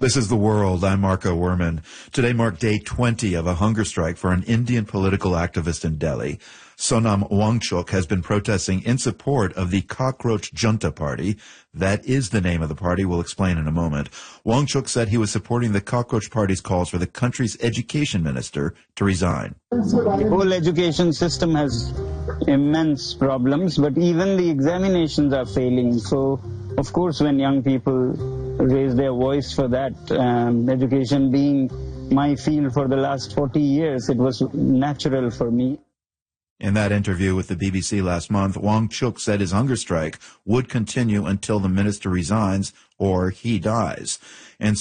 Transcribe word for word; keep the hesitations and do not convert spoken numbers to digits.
This is The World. I'm Marco Werman. Today marked day twenty of a hunger strike for an Indian political activist in Delhi. Sonam Wangchuk has been protesting in support of the Cockroach Junta Party. That is the name of the party. We'll explain in a moment. Wangchuk said he was supporting the Cockroach Party's calls for the country's education minister to resign. The whole education system has immense problems, but even the examinations are failing. So, of course, when young people raise their voice for that, um, education being my field for the last forty years, it was natural for me. In that interview with the B B C last month, Wangchuk said his hunger strike would continue until the minister resigns or he dies. And